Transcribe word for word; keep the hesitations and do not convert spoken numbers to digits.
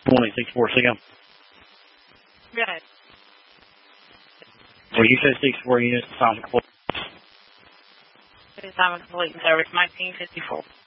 twenty-six four C M. Go ahead. Well, you said six four units, sounds complete. It is time of complete service, nineteen fifty-four.